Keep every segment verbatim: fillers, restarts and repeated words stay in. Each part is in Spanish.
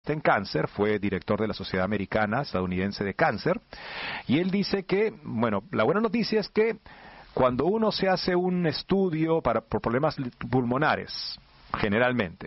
especialista en cáncer, fue director de la Sociedad Americana Estadounidense de Cáncer, y él dice que, bueno, la buena noticia es que cuando uno se hace un estudio para, por problemas pulmonares, generalmente,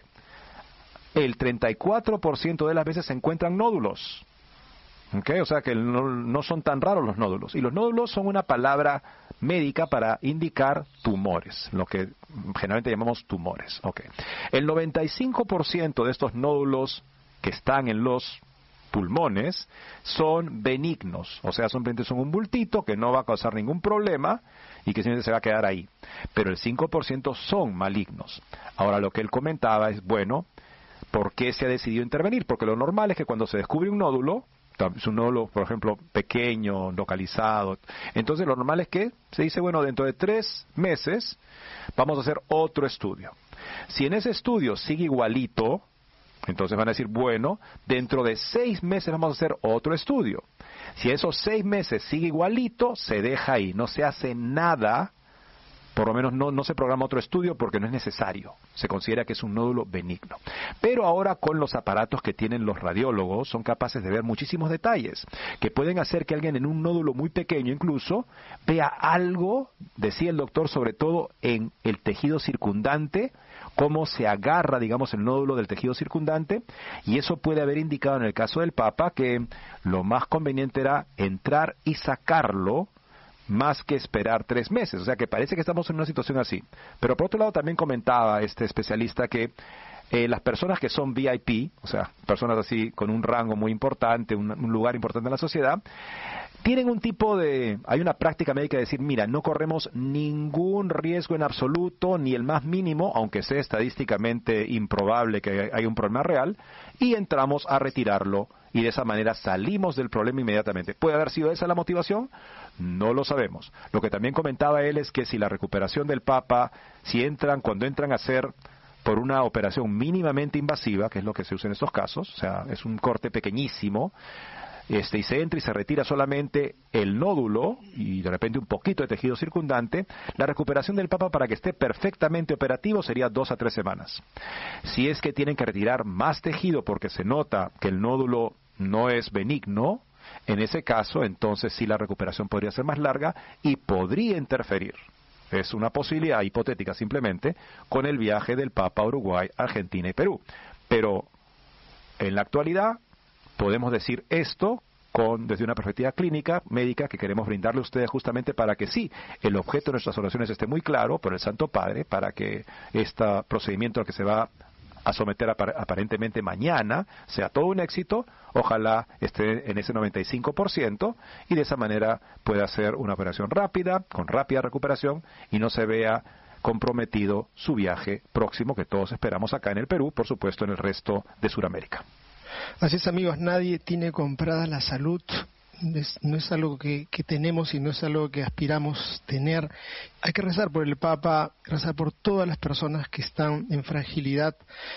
el treinta y cuatro por ciento de las veces se encuentran nódulos. ¿Okay? O sea que no, no son tan raros los nódulos. Y los nódulos son una palabra médica para indicar tumores, lo que generalmente llamamos tumores. Okay. El noventa y cinco por ciento de estos nódulos que están en los pulmones son benignos, o sea, simplemente son un bultito que no va a causar ningún problema y que simplemente se va a quedar ahí. Pero el cinco por ciento son malignos. Ahora, lo que él comentaba es, bueno, ¿por qué se ha decidido intervenir? Porque lo normal es que cuando se descubre un nódulo, es un nódulo, por ejemplo, pequeño, localizado, entonces lo normal es que se dice, bueno, dentro de tres meses vamos a hacer otro estudio. Si en ese estudio sigue igualito, entonces van a decir, bueno, dentro de seis meses vamos a hacer otro estudio. Si esos seis meses sigue igualito, se deja ahí, no se hace nada. Por lo menos no, no se programa otro estudio porque no es necesario. Se considera que es un nódulo benigno. Pero ahora con los aparatos que tienen los radiólogos son capaces de ver muchísimos detalles que pueden hacer que alguien en un nódulo muy pequeño incluso vea algo, decía el doctor, sobre todo en el tejido circundante, cómo se agarra, digamos, el nódulo del tejido circundante, y eso puede haber indicado en el caso del Papa que lo más conveniente era entrar y sacarlo más que esperar tres meses. O sea que parece que estamos en una situación así. Pero por otro lado también comentaba este especialista que eh, las personas que son V I P, o sea, personas así con un rango muy importante, un, un lugar importante en la sociedad, tienen un tipo de... Hay una práctica médica de decir, mira, no corremos ningún riesgo en absoluto, ni el más mínimo, aunque sea estadísticamente improbable que haya un problema real, y entramos a retirarlo, y de esa manera salimos del problema inmediatamente. ¿Puede haber sido esa la motivación? No lo sabemos. Lo que también comentaba él es que si la recuperación del Papa, si entran, cuando entran a hacer por una operación mínimamente invasiva, que es lo que se usa en estos casos, o sea, es un corte pequeñísimo, este, y se entra y se retira solamente el nódulo y de repente un poquito de tejido circundante, la recuperación del Papa para que esté perfectamente operativo sería dos a tres semanas. Si es que tienen que retirar más tejido porque se nota que el nódulo no es benigno, en ese caso, entonces sí la recuperación podría ser más larga y podría interferir. Es una posibilidad hipotética simplemente con el viaje del Papa a Uruguay, Argentina y Perú. Pero en la actualidad podemos decir esto con, desde una perspectiva clínica, médica, que queremos brindarle a ustedes justamente para que sí, el objeto de nuestras oraciones esté muy claro por el Santo Padre, para que este procedimiento al que se va a someter apar- aparentemente mañana sea todo un éxito, ojalá esté en ese noventa y cinco por ciento y de esa manera pueda ser una operación rápida, con rápida recuperación y no se vea comprometido su viaje próximo que todos esperamos acá en el Perú, por supuesto en el resto de Sudamérica. Así es, amigos, nadie tiene comprada la salud. Es, no es algo que, que tenemos y no es algo que aspiramos tener. Hay que rezar por el Papa, rezar por todas las personas que están en fragilidad.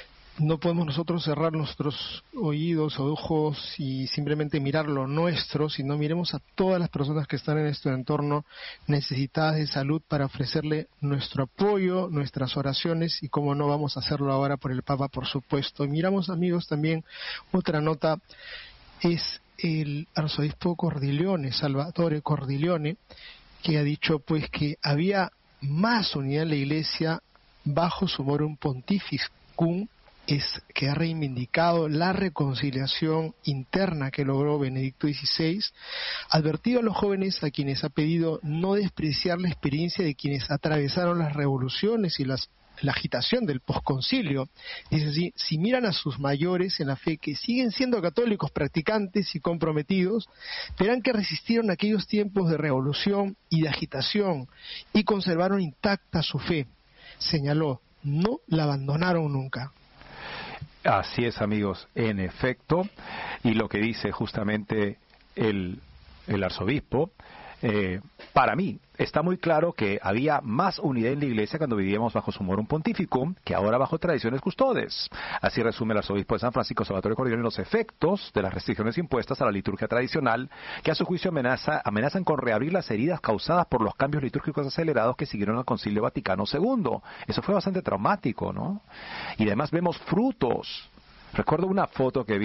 No podemos nosotros cerrar nuestros oídos o ojos y simplemente mirar lo nuestro, sino miremos a todas las personas que están en nuestro entorno necesitadas de salud para ofrecerle nuestro apoyo, nuestras oraciones y cómo no vamos a hacerlo ahora por el Papa, por supuesto. Y miramos, amigos, también otra nota, es el arzobispo Cordileone, Salvatore Cordileone, que ha dicho pues que había más unidad en la Iglesia bajo Summorum Pontificum, es que ha reivindicado la reconciliación interna que logró Benedicto dieciséis, advertido a los jóvenes a quienes ha pedido no despreciar la experiencia de quienes atravesaron las revoluciones y las la agitación del posconcilio. Dice así: si miran a sus mayores en la fe que siguen siendo católicos practicantes y comprometidos, verán que resistieron aquellos tiempos de revolución y de agitación y conservaron intacta su fe. Señaló, no la abandonaron nunca. Así es, amigos, en efecto, y lo que dice justamente el, el arzobispo, eh, para mí está muy claro que había más unidad en la Iglesia cuando vivíamos bajo Summorum Pontificum que ahora bajo tradiciones custodes. Así resume el arzobispo de San Francisco, Salvatore Cordileone, los efectos de las restricciones impuestas a la liturgia tradicional, que a su juicio amenaza, amenazan con reabrir las heridas causadas por los cambios litúrgicos acelerados que siguieron al Concilio Vaticano segundo. Eso fue bastante traumático, ¿no? Y además vemos frutos. Recuerdo una foto que vi